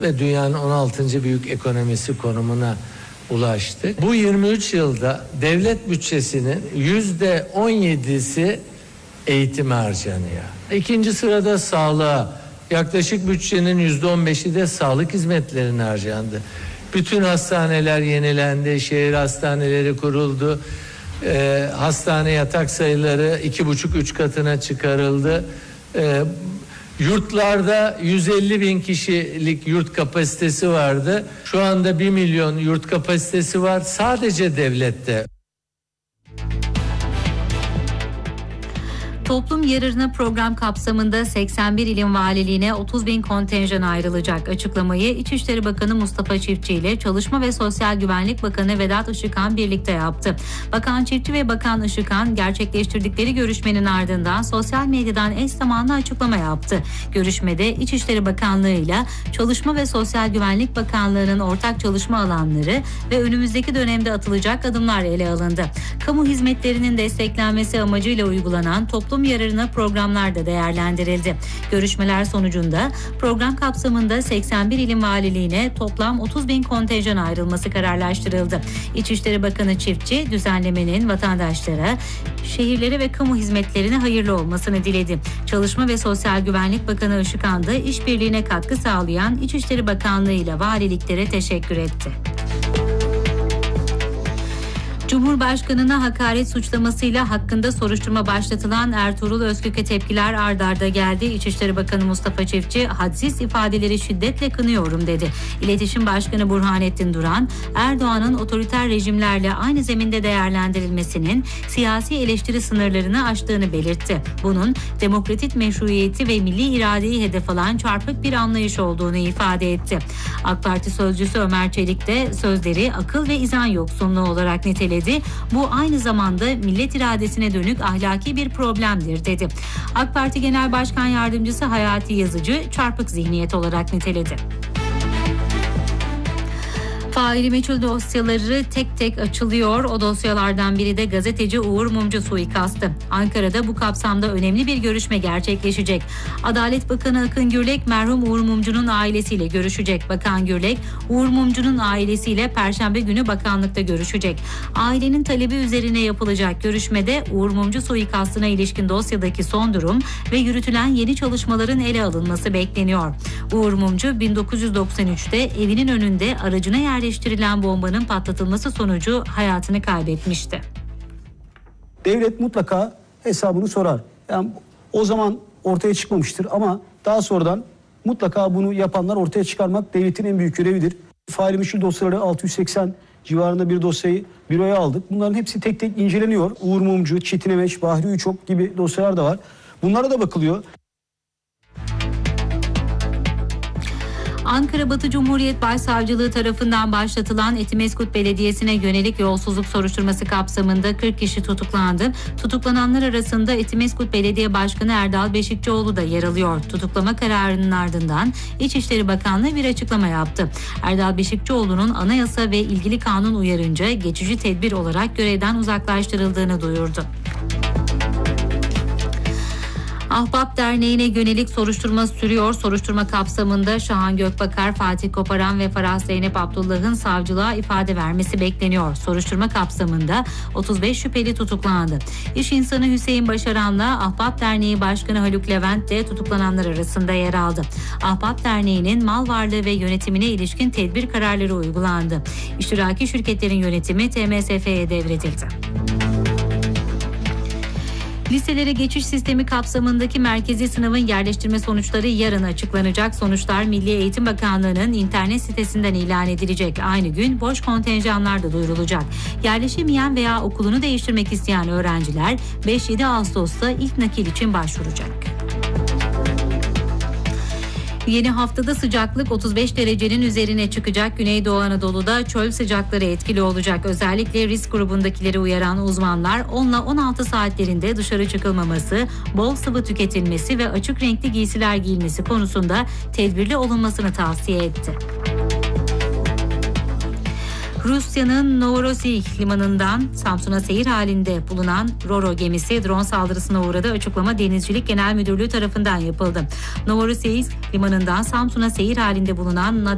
ve dünyanın 16. büyük ekonomisi konumuna ulaştık. Bu 23 yılda devlet bütçesinin %17'si eğitime harcanıyor. İkinci sırada sağlığa, yaklaşık bütçenin %15'i de sağlık hizmetlerine harcandı. Bütün hastaneler yenilendi, şehir hastaneleri kuruldu. Hastane yatak sayıları 2,5-3 katına çıkarıldı. Yurtlarda 150 bin kişilik yurt kapasitesi vardı. Şu anda 1 milyon yurt kapasitesi var sadece devlette. Toplum yararına program kapsamında 81 ilin valiliğine 30 bin kontenjan ayrılacak. Açıklamayı İçişleri Bakanı Mustafa Çiftçi ile Çalışma ve Sosyal Güvenlik Bakanı Vedat Işıkhan birlikte yaptı. Bakan Çiftçi ve Bakan Işıkhan gerçekleştirdikleri görüşmenin ardından sosyal medyadan eş zamanlı açıklama yaptı. Görüşmede İçişleri Bakanlığı ile Çalışma ve Sosyal Güvenlik Bakanlığı'nın ortak çalışma alanları ve önümüzdeki dönemde atılacak adımlar ele alındı. Kamu hizmetlerinin desteklenmesi amacıyla uygulanan toplum yararına programlar da değerlendirildi. Görüşmeler sonucunda program kapsamında 81 ilin valiliğine toplam 30 bin kontenjan ayrılması kararlaştırıldı. İçişleri Bakanı Çiftçi düzenlemenin vatandaşlara, şehirlere ve kamu hizmetlerine hayırlı olmasını diledi. Çalışma ve Sosyal Güvenlik Bakanı Işıkhan da işbirliğine katkı sağlayan İçişleri Bakanlığı ile valiliklere teşekkür etti. Cumhurbaşkanına hakaret suçlamasıyla hakkında soruşturma başlatılan Ertuğrul Özkök'e tepkiler ard arda geldi. İçişleri Bakanı Mustafa Çiftçi, hadsiz ifadeleri şiddetle kınıyorum dedi. İletişim Başkanı Burhanettin Duran, Erdoğan'ın otoriter rejimlerle aynı zeminde değerlendirilmesinin siyasi eleştiri sınırlarını aştığını belirtti. Bunun demokratik meşruiyeti ve milli iradeyi hedef alan çarpık bir anlayış olduğunu ifade etti. AK Parti sözcüsü Ömer Çelik de sözleri akıl ve izan yoksunluğu olarak niteledi. Bu aynı zamanda millet iradesine dönük ahlaki bir problemdir dedi. AK Parti Genel Başkan Yardımcısı Hayati Yazıcı çarpık zihniyet olarak niteledi. Faili meçhul dosyaları tek tek açılıyor. O dosyalardan biri de gazeteci Uğur Mumcu suikastı. Ankara'da bu kapsamda önemli bir görüşme gerçekleşecek. Adalet Bakanı Akın Gürlek merhum Uğur Mumcu'nun ailesiyle görüşecek. Bakan Gürlek, Uğur Mumcu'nun ailesiyle Perşembe günü bakanlıkta görüşecek. Ailenin talebi üzerine yapılacak görüşmede Uğur Mumcu suikastına ilişkin dosyadaki son durum ve yürütülen yeni çalışmaların ele alınması bekleniyor. Uğur Mumcu 1993'te evinin önünde aracına yerleştirilen bombanın patlatılması sonucu hayatını kaybetmişti. Devlet mutlaka hesabını sorar. Yani o zaman ortaya çıkmamıştır ama daha sonradan mutlaka bunu yapanlar ortaya çıkarmak devletin en büyük görevidir. Faili meçhul dosyaları 680 civarında bir dosyayı büroya aldık. Bunların hepsi tek tek inceleniyor. Uğur Mumcu, Çetin Emeç, Bahri Üçok gibi dosyalar da var. Bunlara da bakılıyor. Ankara Batı Cumhuriyet Başsavcılığı tarafından başlatılan Etimesgut Belediyesi'ne yönelik yolsuzluk soruşturması kapsamında 40 kişi tutuklandı. Tutuklananlar arasında Etimesgut Belediye Başkanı Erdal Beşikçioğlu da yer alıyor. Tutuklama kararının ardından İçişleri Bakanlığı bir açıklama yaptı. Erdal Beşikçioğlu'nun anayasa ve ilgili kanun uyarınca geçici tedbir olarak görevden uzaklaştırıldığını duyurdu. Ahbap Derneği'ne yönelik soruşturma sürüyor. Soruşturma kapsamında Şahan Gökbakar, Fatih Koparan ve Farah Zeynep Abdullah'ın savcılığa ifade vermesi bekleniyor. Soruşturma kapsamında 35 şüpheli tutuklandı. İş insanı Hüseyin Başaran'la Ahbap Derneği Başkanı Haluk Levent de tutuklananlar arasında yer aldı. Ahbap Derneği'nin mal varlığı ve yönetimine ilişkin tedbir kararları uygulandı. İştiraki şirketlerin yönetimi TMSF'ye devredildi. Liselere geçiş sistemi kapsamındaki merkezi sınavın yerleştirme sonuçları yarın açıklanacak. Sonuçlar Milli Eğitim Bakanlığı'nın internet sitesinden ilan edilecek. Aynı gün boş kontenjanlar da duyurulacak. Yerleşemeyen veya okulunu değiştirmek isteyen öğrenciler 5-7 Ağustos'ta ilk nakil için başvuracak. Yeni haftada sıcaklık 35 derecenin üzerine çıkacak. Güneydoğu Anadolu'da çöl sıcakları etkili olacak. Özellikle risk grubundakileri uyaran uzmanlar 10 ile 16 saatlerinde dışarı çıkılmaması, bol sıvı tüketilmesi ve açık renkli giysiler giyilmesi konusunda tedbirli olunmasını tavsiye etti. Rusya'nın Novorossiysk limanından Samsun'a seyir halinde bulunan Roro gemisi drone saldırısına uğradı. Açıklama Denizcilik Genel Müdürlüğü tarafından yapıldı. Novorossiysk limanından Samsun'a seyir halinde bulunan